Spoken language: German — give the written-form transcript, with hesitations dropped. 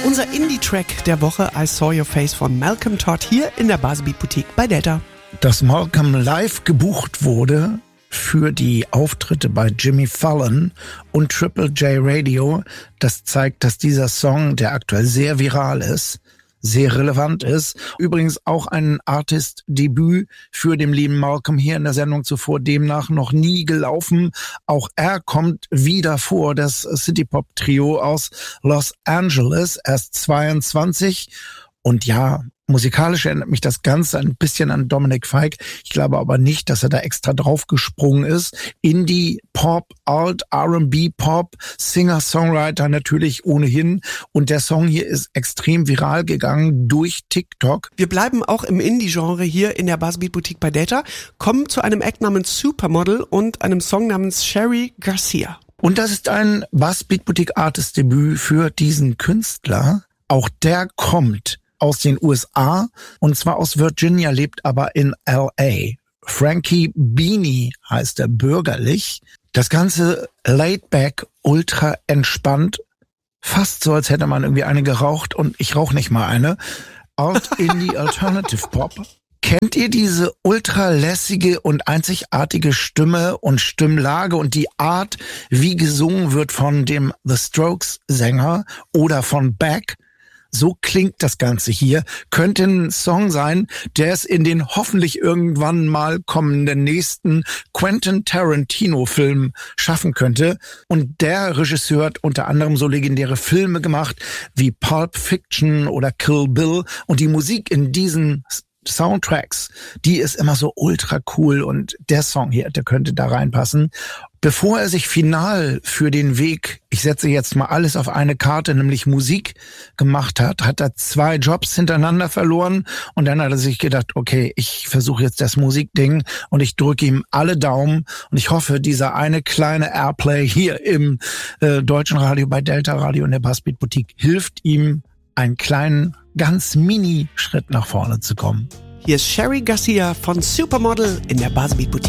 Unser Indie-Track der Woche, I Saw Your Face von Malcolm Todd, hier in der Buzzbeat Boutique bei Delta. Dass Malcolm live gebucht wurde für die Auftritte bei Jimmy Fallon und Triple J Radio, das zeigt, dass dieser Song, der aktuell sehr viral ist, sehr relevant ist. Übrigens auch ein Artist-Debüt für den lieben Malcolm hier in der Sendung zuvor, demnach noch nie gelaufen. Auch er kommt wieder vor, das City-Pop-Trio aus Los Angeles, erst 22. Und ja, musikalisch erinnert mich das Ganze ein bisschen an Dominic Fike. Ich glaube aber nicht, dass er da extra draufgesprungen ist. Indie, Pop, Alt, R&B, Pop, Singer, Songwriter natürlich ohnehin. Und der Song hier ist extrem viral gegangen durch TikTok. Wir bleiben auch im Indie-Genre hier in der Buzzbeat Boutique bei Delta, kommen zu einem Act namens Supermodel und einem Song namens Cherry Garcia. Und das ist ein Buzzbeat Boutique Artist Debüt für diesen Künstler. Auch der kommt aus den USA, und zwar aus Virginia, lebt aber in L.A. Frankie Beanie heißt er bürgerlich. Das Ganze laid back, ultra entspannt, fast so, als hätte man irgendwie eine geraucht, und ich rauche nicht mal eine. Alt Indie Alternative Pop. Kennt ihr diese ultra lässige und einzigartige Stimme und Stimmlage und die Art, wie gesungen wird von dem The Strokes Sänger oder von Beck? So klingt das Ganze hier. Könnte ein Song sein, der es in den hoffentlich irgendwann mal kommenden nächsten Quentin Tarantino-Film schaffen könnte. Und der Regisseur hat unter anderem so legendäre Filme gemacht wie Pulp Fiction oder Kill Bill. Und die Musik in diesen Soundtracks, die ist immer so ultra cool, und der Song hier, der könnte da reinpassen. Bevor er sich final für den Weg, ich setze jetzt mal alles auf eine Karte, nämlich Musik, gemacht hat, hat er 2 Jobs hintereinander verloren, und dann hat er sich gedacht, okay, ich versuche jetzt das Musikding, und ich drücke ihm alle Daumen, und ich hoffe, dieser eine kleine Airplay hier im deutschen Radio bei Delta Radio in der Buzzbeat Boutique hilft ihm, einen kleinen, ganz mini Schritt nach vorne zu kommen. Hier ist Cherry Garcia von Supermodel in der Buzzbeat Boutique.